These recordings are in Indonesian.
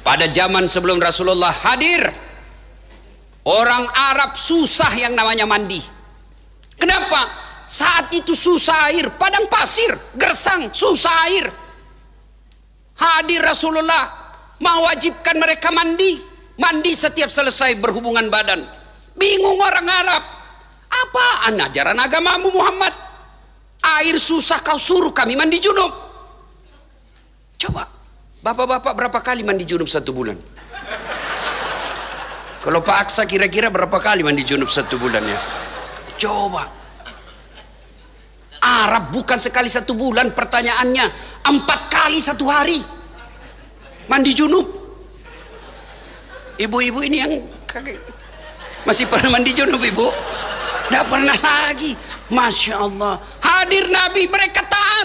Pada zaman sebelum Rasulullah hadir, orang Arab susah yang namanya mandi. Kenapa? Saat itu susah air, padang pasir, gersang, susah air. Hadir Rasulullah mewajibkan mereka mandi. Mandi setiap selesai berhubungan badan. Bingung orang Arab. Apaan ajaran agamamu Muhammad? Air susah kau suruh kami mandi junub. Coba, bapak-bapak berapa kali mandi junub 1 bulan? Kalau Pak Aksa kira-kira berapa kali mandi junub 1 bulan ya? Coba. Arab bukan sekali 1 bulan, pertanyaannya 4 kali 1 hari mandi junub. Ibu-ibu ini yang masih pernah mandi junub, ibu? Tidak pernah lagi. Masya Allah. Hadir Nabi, mereka taat.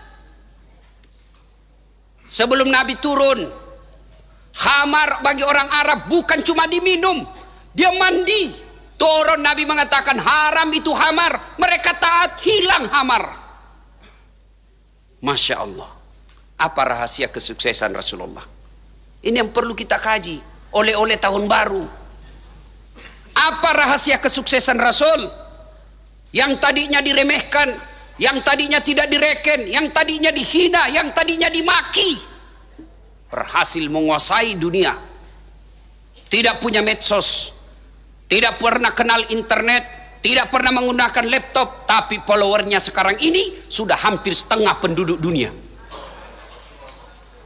Sebelum Nabi turun, khamar bagi orang Arab bukan cuma diminum, dia mandi. Turun Nabi mengatakan haram itu khamar, mereka taat, hilang khamar. Masya Allah. Apa rahasia kesuksesan Rasulullah? Ini yang perlu kita kaji. Oleh-oleh tahun baru. Apa rahasia kesuksesan Rasul? Yang tadinya diremehkan, yang tadinya tidak direken, yang tadinya dihina, yang tadinya dimaki, berhasil menguasai dunia. Tidak punya medsos, tidak pernah kenal internet, tidak pernah menggunakan laptop, tapi followernya sekarang ini sudah hampir setengah penduduk dunia.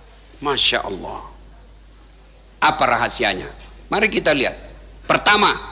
Masya Allah. Apa rahasianya? Mari kita lihat. Pertama,